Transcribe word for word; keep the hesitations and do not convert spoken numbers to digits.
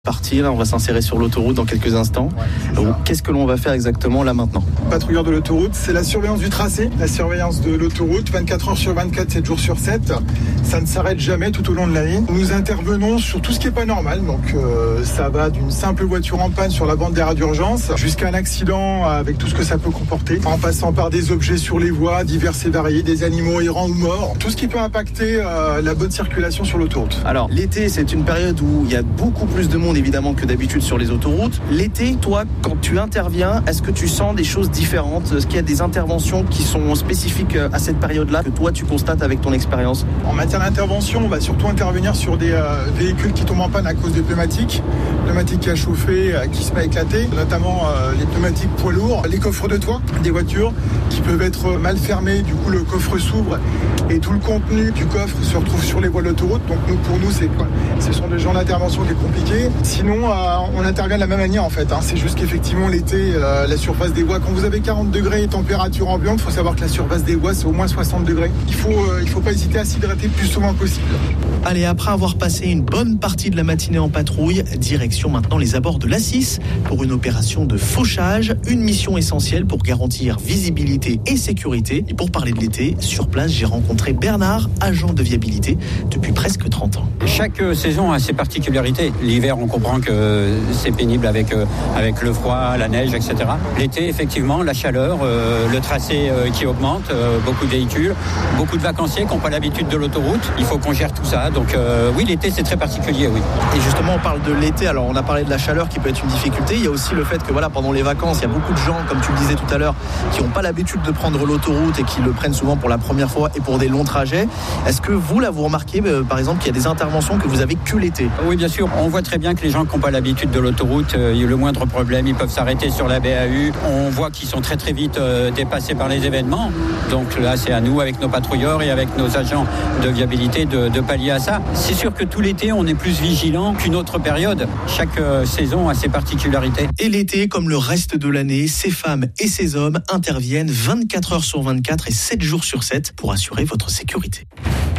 Partir, on va s'insérer sur l'autoroute dans quelques instants. Ouais, Qu'est-ce que l'on va faire exactement là maintenant? Patrouilleur de l'autoroute, c'est la surveillance du tracé, la surveillance de l'autoroute, vingt-quatre heures sur vingt-quatre, sept jours sur sept. Ça ne s'arrête jamais tout au long de l'année. Nous intervenons sur tout ce qui n'est pas normal. Donc euh, ça va d'une simple voiture en panne sur la bande d'arrêt d'urgence jusqu'à un accident avec tout ce que ça peut comporter, en passant par des objets sur les voies divers et variés, des animaux errants ou morts, tout ce qui peut impacter euh, la bonne circulation sur l'autoroute. Alors l'été, c'est une période où il y a beaucoup plus de monde évidemment que d'habitude sur les autoroutes. L'été, toi, quand tu interviens, est-ce que tu sens des choses différentes? Est-ce qu'il y a des interventions qui sont spécifiques à cette période-là que toi tu constates avec ton expérience? En matière d'intervention, on va surtout intervenir sur des euh, véhicules qui tombent en panne à cause des pneumatiques, pneumatiques qui a chauffé, euh, qui se met à éclater, notamment euh, les pneumatiques poids lourds, les coffres de toit des voitures qui peuvent être mal fermés, du coup le coffre s'ouvre et tout le contenu du coffre se retrouve sur les voies de l'autoroute. Donc nous, pour nous, c'est quoi? Ce sont des genres d'intervention qui est compliqué. Sinon, euh, on intervient de la même manière en fait. Hein. C'est juste qu'effectivement l'été, euh, la surface des voies, quand vous avez quarante degrés et température ambiante, il faut savoir que la surface des voies c'est au moins soixante degrés. Il faut, euh, il faut pas hésiter à s'hydrater le plus souvent possible. Allez, après avoir passé une bonne partie de la matinée en patrouille, direction maintenant les abords de l'A six pour une opération de fauchage, une mission essentielle pour garantir visibilité et sécurité. Et pour parler de l'été, sur place, j'ai rencontré Bernard, agent de viabilité depuis presque trente ans. Chaque saison a ses particularités. L'hiver, on comprend que c'est pénible avec, avec le froid, la neige, et cetera. L'été, effectivement, la chaleur, euh, le tracé euh, qui augmente, euh, beaucoup de véhicules, beaucoup de vacanciers qui n'ont pas l'habitude de l'autoroute. Il faut qu'on gère tout ça. Donc euh, oui, l'été, c'est très particulier, oui. Et justement, on parle de l'été. Alors, on a parlé de la chaleur qui peut être une difficulté. Il y a aussi le fait que voilà, pendant les vacances, il y a beaucoup de gens, comme tu le disais tout à l'heure, qui n'ont pas l'habitude de prendre l'autoroute et qui le prennent souvent pour la première fois et pour des longs trajets. Est-ce que vous, là, vous remarquez, euh, par exemple, qu'il y a des interventions que vous avez que l'été? Oui, bien sûr. On voit très bien que les gens qui n'ont pas l'habitude de l'autoroute, euh, il y a le moindre problème, ils peuvent s'arrêter sur la B A U. On voit qu'ils sont très très vite euh, dépassés par les événements. Donc là, c'est à nous, avec nos patrouilleurs et avec nos agents de viabilité, de, de pallier à ça. C'est sûr que tout l'été, on est plus vigilant qu'une autre période. Chaque euh, saison a ses particularités. Et l'été, comme le reste de l'année, ces femmes et ces hommes interviennent vingt-quatre heures sur vingt-quatre et sept jours sur sept pour assurer votre sécurité.